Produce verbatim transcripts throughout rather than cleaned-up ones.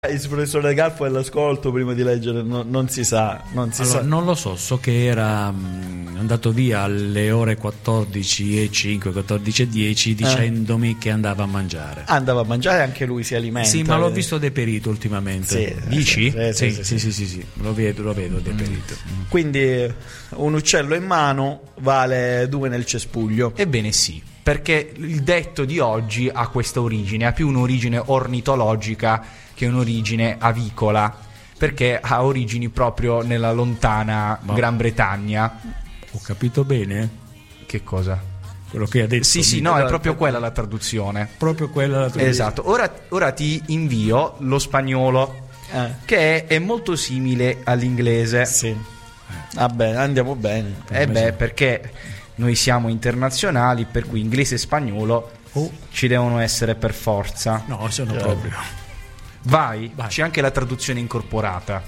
Il professore Galfo è all'ascolto prima di leggere, no, non si sa, non si allora, sa. Non lo so, so che era mh, andato via alle ore quattordici e cinque, quattordici e dieci dicendomi eh. che andava a mangiare. Andava a mangiare, anche lui si alimenta. Sì, ma l'ho visto deperito ultimamente. Sì, Dici? Sì, sì, sì, sì, sì, sì, sì. Lo vedo, lo vedo deperito. Mm. Quindi un uccello in mano vale due nel cespuglio. Ebbene sì, perché il detto di oggi ha questa origine, ha più un'origine ornitologica che un'origine avicola, perché ha origini proprio nella lontana Ma... Gran Bretagna. Ho capito bene? Che cosa? Quello che ha detto. Sì, sì, no, è proprio quella la traduzione. Proprio quella la traduzione. Esatto. Ora, ora ti invio lo spagnolo, eh. che è, è molto simile all'inglese. Sì. Eh. Vabbè, andiamo bene. Eh beh, perché noi siamo internazionali, per cui inglese e spagnolo oh. ci devono essere per forza. No, sono certo. proprio. Vai, Vai, c'è anche la traduzione incorporata.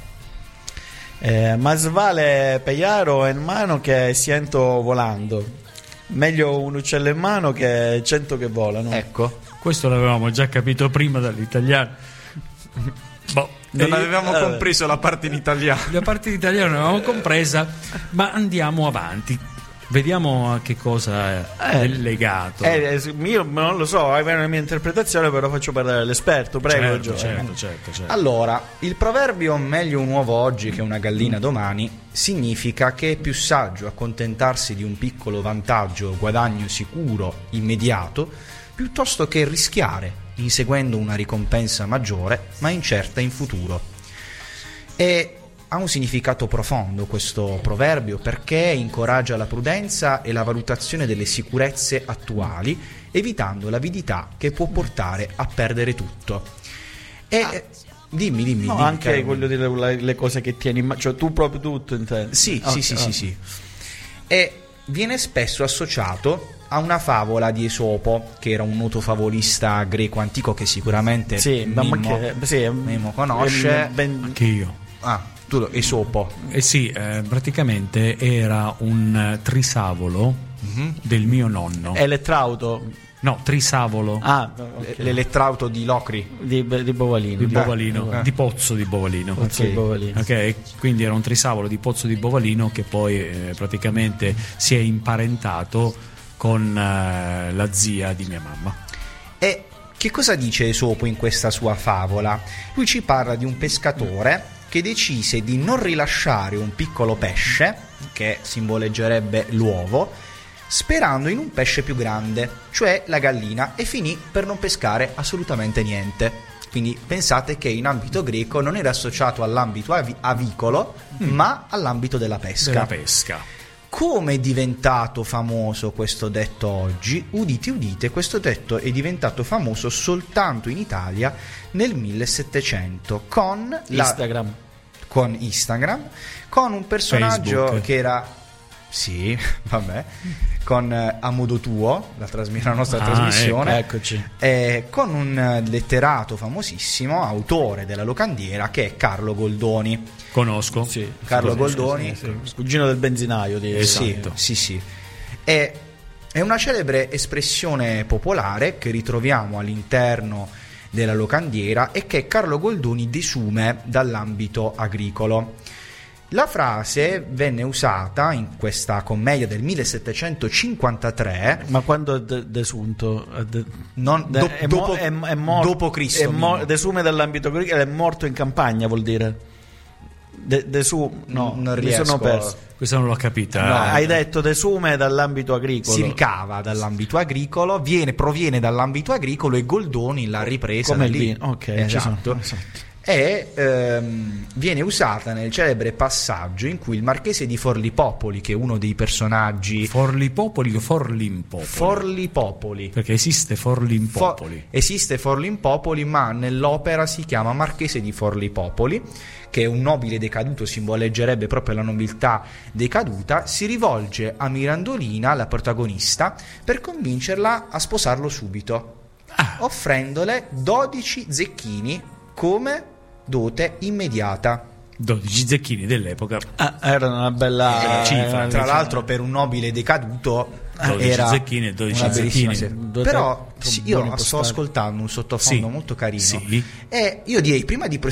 Eh, más vale pellaro in mano che ciento volando. Meglio un uccello in mano che cento che volano. Ecco, questo l'avevamo già capito prima dall'italiano. Boh. Non e avevamo io, compreso la parte in italiano. La parte in italiano non l'avevamo compresa, ma andiamo avanti. Vediamo a che cosa è eh, legato. Eh, io non lo so, è una mia interpretazione, però faccio parlare l'esperto. Prego, certo, certo, certo, certo. Allora, il proverbio meglio un uovo oggi che una gallina domani significa che è più saggio accontentarsi di un piccolo vantaggio o guadagno sicuro, immediato, piuttosto che rischiare inseguendo una ricompensa maggiore ma incerta in futuro. E ha un significato profondo questo proverbio, perché incoraggia la prudenza e la valutazione delle sicurezze attuali, evitando l'avidità che può portare a perdere tutto. E ah. dimmi, dimmi, no, dimmi anche caro. voglio dire le, le cose che tieni in mano, cioè tu proprio tutto intendi. Sì, okay, sì, sì, okay. sì, sì. E viene spesso associato a una favola di Esopo, che era un noto favolista greco antico che sicuramente sì, Mimmo, che, sì, Mimmo conosce. Ben... Anche io. Ah, tu Esopo. Eh sì, eh, praticamente era un trisavolo mm-hmm. del mio nonno. Elettrauto. No, trisavolo. Ah, okay. L'elettrauto di Locri. Di, di Bovalino. Di Bovalino, eh. di Pozzo di Bovalino. Pozzo okay. di Bovalino. Ok, quindi era un trisavolo di Pozzo di Bovalino che poi eh, praticamente si è imparentato con eh, la zia di mia mamma. E che cosa dice Esopo in questa sua favola? Lui ci parla di un pescatore che decise di non rilasciare un piccolo pesce, che simboleggerebbe l'uovo, sperando in un pesce più grande, cioè la gallina, e finì per non pescare assolutamente niente. Quindi pensate che in ambito greco non era associato all'ambito avi- avicolo, mm. ma all'ambito della pesca. Della pesca. Come è diventato famoso questo detto oggi? Udite, udite, questo detto è diventato famoso soltanto in Italia nel millesettecento con Instagram. La, con Instagram, con un personaggio Facebook. Che era sì, vabbè, con eh, A Modo Tuo, la, trasm- la nostra ah, trasmissione, ecco, eccoci. Eh, con un letterato famosissimo, autore della locandiera, che è Carlo Goldoni. Conosco. Sì, Carlo sì, Goldoni, sì, sì. Cugino del benzinaio di esatto. Sì, sì, sì. È, è una celebre espressione popolare che ritroviamo all'interno della locandiera e che Carlo Goldoni desume dall'ambito agricolo. La frase venne usata in questa commedia del millesettecentocinquantatré. Ma quando è de- desunto? De- non, de- do- è dopo, mo- è, è mor- dopo Cristo. È mo- desume dall'ambito agricolo, è morto in campagna, vuol dire. De- desu- no, non mi riesco. sono perso. Questa non l'ho capita. No, eh. hai detto desume dall'ambito agricolo. Si ricava dall'ambito agricolo, viene, proviene dall'ambito agricolo e Goldoni l'ha ripresa come da il lì. vino. Ok, esatto. esatto. E ehm, viene usata nel celebre passaggio in cui il marchese di Forlipopoli, che è uno dei personaggi. Forlipopoli o Forlimpopoli? Forlipopoli. Perché esiste Forlimpopoli. For- esiste Forlimpopoli, ma nell'opera si chiama Marchese di Forlipopoli, che è un nobile decaduto, simboleggerebbe proprio la nobiltà decaduta. Si rivolge a Mirandolina, la protagonista, per convincerla a sposarlo subito, ah. offrendole dodici zecchini come dote immediata. dodici zecchini dell'epoca. Ah, era una bella eh, cifra. Tra l'altro, per un nobile decaduto dodici era zecchini e dodici una bellissima zecchini. serie. Due Però te- sì, buoni io sto postali. ascoltando un sottofondo Sì, molto carino sì. e io direi prima di